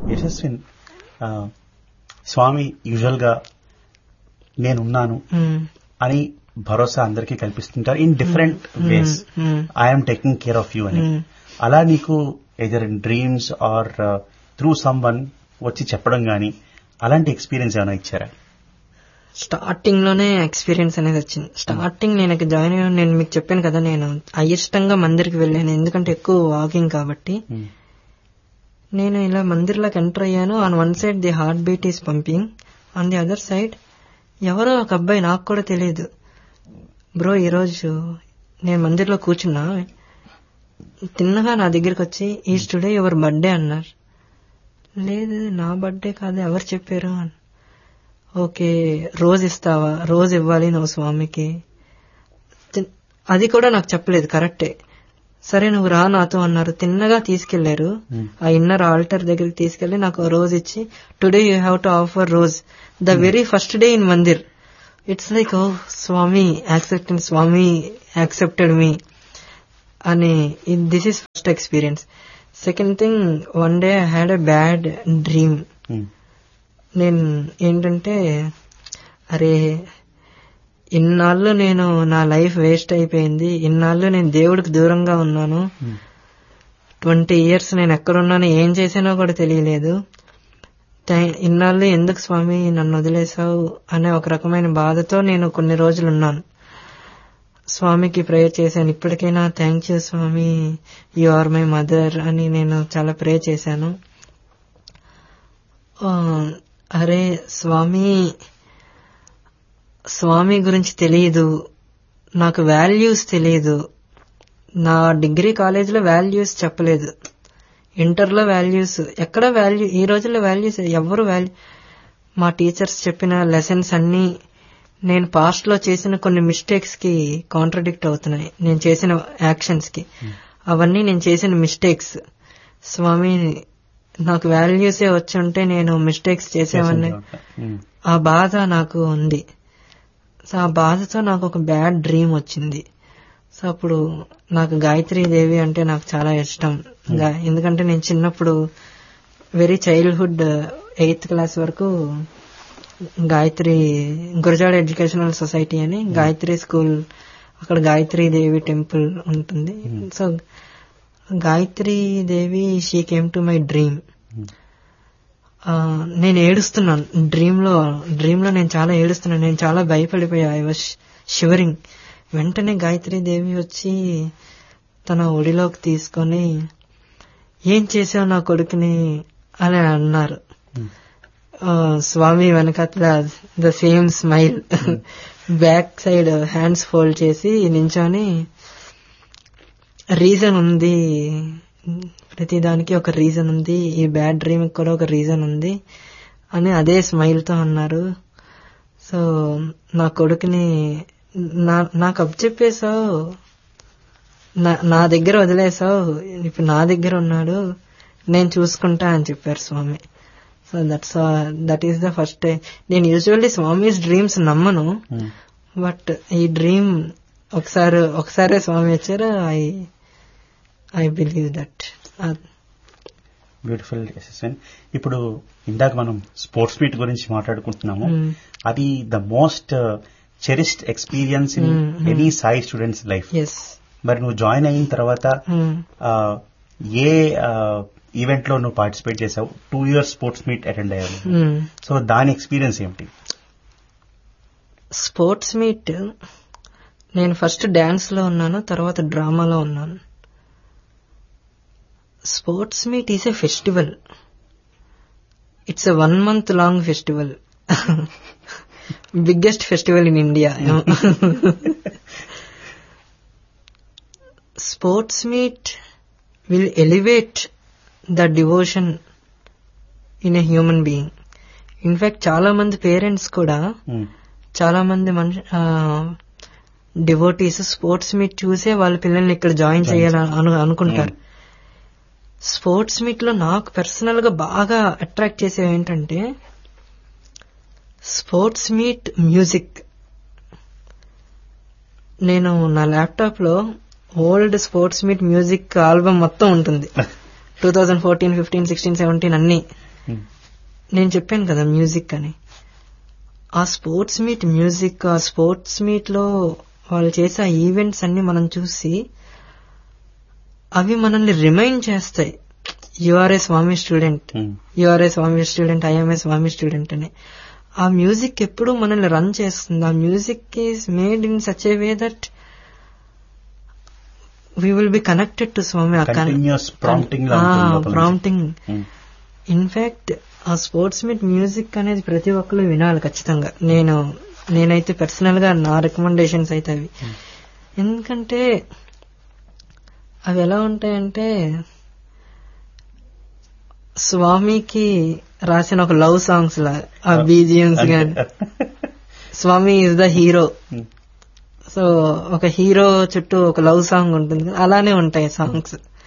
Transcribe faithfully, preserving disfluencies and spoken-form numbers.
యశస్విన్, స్వామి usual గా నేనున్నాను అని భరోసా అందరికీ కల్పిస్తుంటారు in different ways. I'm taking care of you అని. అలా నీకు either in dreams or through some one వచ్చి చెప్పడం గానీ అలాంటి ఎక్స్పీరియన్స్ ఏమైనా ఇచ్చారా? స్టార్టింగ్ లోనే ఎక్స్పీరియన్స్ అనేది వచ్చింది. స్టార్టింగ్ నేను జాయిన్ అయ్యాను, నేను మీకు చెప్పాను కదా, నేను అయిష్టంగా మందిర్కి వెళ్ళాను ఎందుకంటే ఎక్కువ వాకింగ్ కాబట్టి. నేను ఇలా మందిర్లోకి ఎంటర్ అయ్యాను. On one side the heart beat is pumping, on the other side ఎవరో ఒక అబ్బాయి, నాకు కూడా తెలియదు, బ్రో ఈరోజు నేను మందిర్లో కూర్చున్నా, తిన్నగా నా దగ్గరికి వచ్చి ఈజ్ టుడే యువర్ బర్త్డే అన్నారు. లేదు నా బర్త్డే కాదు, ఎవరు చెప్పారు అని. ఓకే రోజు ఇస్తావా, రోజు ఇవ్వాలి నువ్వు స్వామికి, అది కూడా నాకు చెప్పలేదు. కరెక్టే, సరే నువ్వు రా నాతో అన్నారు. తిన్నగా తీసుకెళ్లారు, ఆ ఇన్నర్ ఆల్టర్ దగ్గరికి తీసుకెళ్లి నాకు రోజు ఇచ్చి today you have to offer rose the very first day in Mandir. It's like oh Swamy accepted, Swamy accepted me అని. This is first experience. Second thing, one day I had a bad dream. నేను ఏంటంటే, అరే ఇన్నాళ్ళు నేను నా life waste అయిపోయింది, ఇన్నాళ్ళు నేను దేవుడికి దూరంగా ఉన్నాను, ట్వంటీ ఇయర్స్ నేను ఎక్కడున్నానో ఏం చేసానో కూడా తెలియలేదు, ఇన్నాళ్ళు ఎందుకు స్వామి నన్ను వదిలేసావు అనే ఒక రకమైన బాధతో నేను కొన్ని రోజులు ఉన్నాను. స్వామికి ప్రేయర్ చేశాను, ఇప్పటికైనా thank you Swamy, you are my mother అని నేను చాలా ప్రే చేశాను. అరే స్వామి, స్వామి గురించి తెలియదు, నాకు వాల్యూస్ తెలియదు, నా డిగ్రీ కాలేజీలో వాల్యూస్ చెప్పలేదు, ఇంటర్లో వాల్యూస్ ఎక్కడ వాల్యూ, ఈ రోజుల్లో వాల్యూస్ ఎవరు వాల్యూ, మా టీచర్స్ చెప్పిన లెసన్స్ అన్నీ నేను పాస్ట్ లో చేసిన కొన్ని మిస్టేక్స్ కి కాంట్రడిక్ట్ అవుతున్నాయి, నేను చేసిన యాక్షన్స్ కి. అవన్నీ నేను చేసిన మిస్టేక్స్. స్వామి నాకు వాల్యూసే వచ్చి ఉంటే నేను మిస్టేక్స్ చేసేవాడిని, ఆ బాధ నాకు ఉంది. సో ఆ బాధతో నాకు ఒక బ్యాడ్ డ్రీమ్ వచ్చింది. సో అప్పుడు నాకు గాయత్రీ దేవి అంటే నాకు చాలా ఇష్టం. ఎందుకంటే నేను చిన్నప్పుడు వెరీ చైల్డ్హుడ్ ఎయిత్ క్లాస్ వరకు గాయత్రి గురజాడ ఎడ్యుకేషనల్ సొసైటీ అని గాయత్రి స్కూల్, అక్కడ గాయత్రీ దేవి టెంపుల్ ఉంటుంది. So Gayatri Devi she came to my dream. నేను ఏడుస్తున్నాను డ్రీమ్ లో డ్రీమ్ లో నేను చాలా ఏడుస్తున్నాను, నేను చాలా భయపడిపోయా, ఐ వాజ్ షివరింగ్. వెంటనే గాయత్రీ దేవి వచ్చి తన ఒడిలోకి తీసుకొని ఏం చేసావు నా కొడుకుని అని అన్నారు. స్వామి వెనకాతల the same smile, back side hands fold చేసి నించొని, రీజన్ ఉంది, ప్రతిదానికి ఒక రీజన్ ఉంది, ఈ బ్యాడ్ డ్రీమ్ కూడా ఒక రీజన్ ఉంది అని అదే స్మైల్ తో అన్నారు. సో నా కొడుకుని నాకు అప్పచెప్పేశావు, నా దగ్గర వదిలేసావు, ఇప్పుడు నా దగ్గర ఉన్నాడు, నేను చూసుకుంటా అని చెప్పారు స్వామి. So that's that is the first time. నేను యూజువల్లీ స్వామిస్ డ్రీమ్స్ నమ్మను, బట్ ఈ డ్రీమ్ ఒకసారి ఒకసారే స్వామి వచ్చారు. I I believe that. Beautiful Yashaswin. ఇప్పుడు ఇందాక మనం స్పోర్ట్స్ మీట్ గురించి మాట్లాడుకుంటున్నాము. అది the most cherished experience in any Sai students life. మరి నువ్వు జాయిన్ అయిన తర్వాత ఏ ఈవెంట్ లో నువ్వు పార్టిసిపేట్ చేసావు? Two years sports meet attend అయ్యావు. సో దాని ఎక్స్పీరియన్స్ ఏమిటి? స్పోర్ట్స్ మీట్ నేను ఫస్ట్ డాన్స్ లో ఉన్నాను, తర్వాత డ్రామాలో ఉన్నాను. Sports meet is a festival. It's a one month long festival, biggest festival in India. Sports meet will elevate the devotion in a human being. In fact చాలా మంది parents కూడా, చాలా మంది మనిషి డివోటీస్ స్పోర్ట్స్ మీట్ చూసే వాళ్ళ పిల్లల్ని ఇక్కడ జాయిన్ చేయాలని అనుకుంటారు. స్పోర్ట్స్ మీట్ లో నాకు పర్సనల్ గా బాగా అట్రాక్ట్ చేసేవి ఏంటంటే, స్పోర్ట్స్ మీట్ మ్యూజిక్. నేను నా ల్యాప్టాప్ లో old sports meet music album మొత్తం ఉంటుంది, two thousand fourteen fifteen sixteen seventeen అన్ని. నేను చెప్పాను కదా మ్యూజిక్ అని, ఆ స్పోర్ట్స్ మీట్ మ్యూజిక్, ఆ స్పోర్ట్స్ మీట్ లో వాళ్ళు చేసే ఈవెంట్స్ అన్ని మనం చూసి అవి మనల్ని రిమైండ్ చేస్తాయి, you're a Swamy student, you're a Swamy student, I'm a Swamy student అని. ఆ మ్యూజిక్ ఎప్పుడు మనల్ని రన్ చేస్తుంది. ఆ music is made in such a way that we will be connected to Swamy. Prompting. In fact ఆ sports meet music అనేది ప్రతి ఒక్కరు వినాలి ఖచ్చితంగా. నేను నేనైతే పర్సనల్ గా నా రికమెండేషన్స్ అయితే అవి. ఎందుకంటే అవి ఎలా ఉంటాయంటే స్వామికి రాసిన ఒక లవ్ సాంగ్స్ లా ఆ బీజిఎంస్ గాని. స్వామి ఇస్ ద హీరో, సో ఒక హీరో చుట్టూ ఒక లవ్ సాంగ్ ఉంటుంది, అలానే ఉంటాయి సాంగ్స్.